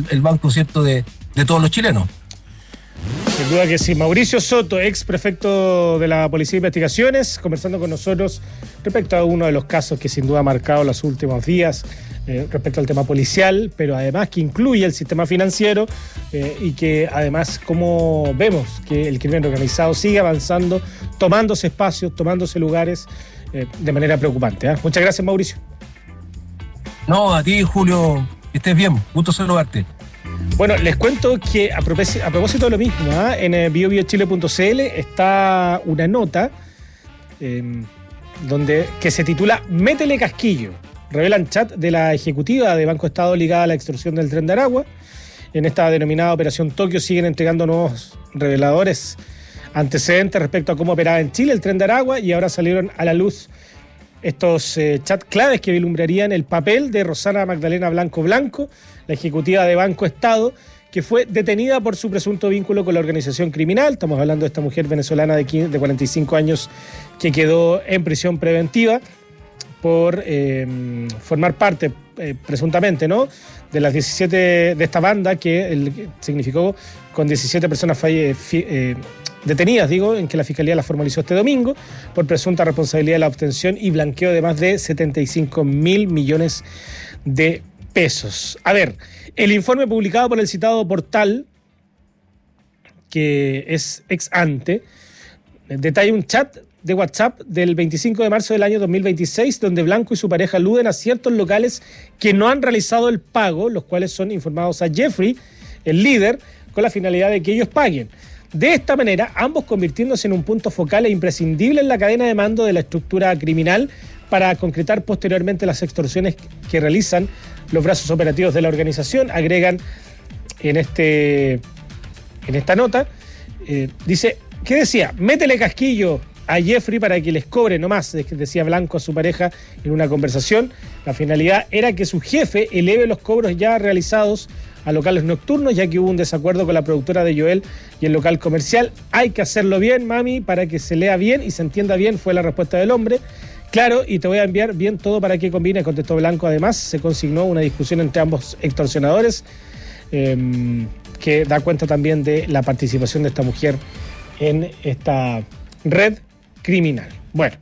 el banco, ¿cierto?, de todos los chilenos. Sin duda que sí. Mauricio Soto, ex prefecto de la Policía de Investigaciones, conversando con nosotros respecto a uno de los casos que sin duda ha marcado los últimos días, respecto al tema policial, pero además que incluye el sistema financiero y que además como vemos que el crimen organizado sigue avanzando, tomándose espacios, tomándose lugares de manera preocupante. Muchas gracias, Mauricio. No, a ti, Julio, que estés bien, gusto saludarte. Bueno, les cuento que a propósito de lo mismo, en biobiochile.cl está una nota que se titula Métele Casquillo. Revelan chat de la ejecutiva de Banco Estado ligada a la extorsión del Tren de Aragua. En esta denominada Operación Tokio siguen entregando nuevos reveladores antecedentes respecto a cómo operaba en Chile el Tren de Aragua, y ahora salieron a la luz estos chats claves que vislumbrarían el papel de Rosana Magdalena Blanco Blanco, la ejecutiva de Banco Estado, que fue detenida por su presunto vínculo con la organización criminal. Estamos hablando de esta mujer venezolana de 45 años que quedó en prisión preventiva por formar parte, presuntamente, ¿no?, de las 17 de esta banda que significó con 17 personas detenidas, en que la Fiscalía las formalizó este domingo por presunta responsabilidad de la obtención y blanqueo de más de 75.000 millones de pesos. A ver, el informe publicado por el citado portal, que es ex ante, detalla un chat de WhatsApp del 25 de marzo del año 2026, donde Blanco y su pareja aluden a ciertos locales que no han realizado el pago, los cuales son informados a Jeffrey, el líder, con la finalidad de que ellos paguen. De esta manera, ambos convirtiéndose en un punto focal e imprescindible en la cadena de mando de la estructura criminal para concretar posteriormente las extorsiones que realizan los brazos operativos de la organización. Agregan en esta nota, dice, ¿qué decía? Métele casquillo a Jeffrey para que les cobre nomás, decía Blanco a su pareja en una conversación. La finalidad era que su jefe eleve los cobros ya realizados a locales nocturnos, ya que hubo un desacuerdo con la productora de Joel y el local comercial. Hay que hacerlo bien, mami, para que se lea bien y se entienda bien, fue la respuesta del hombre. Claro, y te voy a enviar bien todo para que combine, contestó Blanco. Además, se consignó una discusión entre ambos extorsionadores, que da cuenta también de la participación de esta mujer en esta red criminal. Bueno,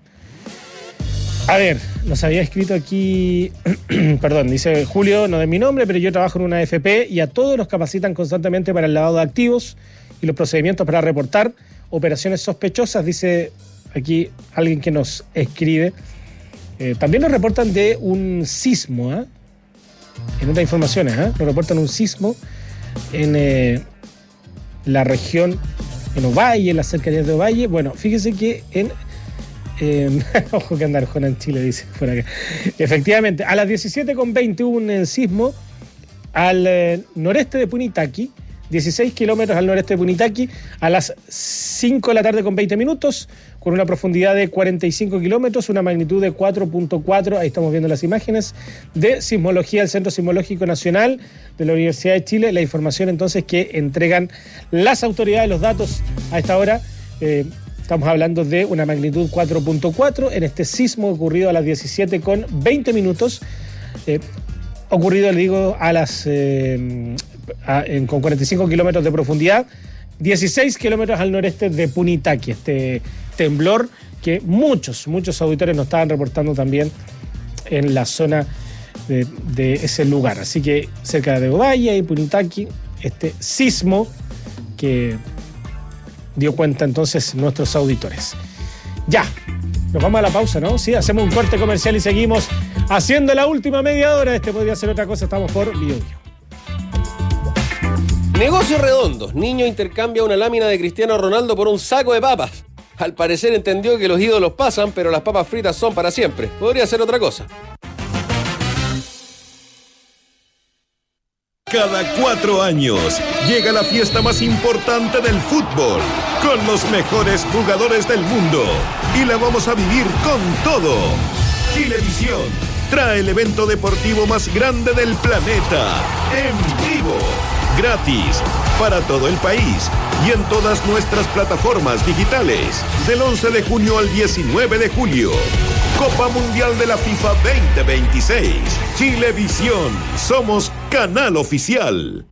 a ver, nos había escrito aquí, perdón, dice Julio, no es mi nombre, pero yo trabajo en una AFP y a todos nos capacitan constantemente para el lavado de activos y los procedimientos para reportar operaciones sospechosas, dice aquí alguien que nos escribe. También nos reportan de un sismo, en otras informaciones, nos reportan un sismo en la región, en Ovalle, en las cercanías de Ovalle. Bueno, fíjese que ojo que anda Arjona en Chile, dice por acá. Efectivamente, a las 17:20 hubo un sismo al noreste de Punitaqui, 16 kilómetros al noreste de Punitaqui, a las 5 de la tarde con 20 minutos, con una profundidad de 45 kilómetros, una magnitud de 4.4, ahí estamos viendo las imágenes, de sismología del Centro Sismológico Nacional de la Universidad de Chile. La información entonces que entregan las autoridades, los datos a esta hora, estamos hablando de una magnitud 4.4 en este sismo ocurrido a las 17:20 minutos, ocurrido, le digo, a las con 45 kilómetros de profundidad, 16 kilómetros al noreste de Punitaqui, este temblor que muchos auditores nos estaban reportando también en la zona de ese lugar. Así que cerca de Ovalle y Punitaqui, este sismo que dio cuenta entonces nuestros auditores. Ya, nos vamos a la pausa, ¿no? Sí, hacemos un corte comercial y seguimos haciendo la última media hora. Podría ser otra cosa, estamos por Bio. Negocios redondos. Niño intercambia una lámina de Cristiano Ronaldo por un saco de papas. Al parecer entendió que los ídolos pasan, pero las papas fritas son para siempre. Podría ser otra cosa. Cada 4 años llega la fiesta más importante del fútbol, con los mejores jugadores del mundo. Y la vamos a vivir con todo. Chilevisión trae el evento deportivo más grande del planeta, en vivo, gratis, para todo el país y en todas nuestras plataformas digitales, del 11 de junio al 19 de julio. Copa Mundial de la FIFA 2026. Chilevisión, somos canal oficial.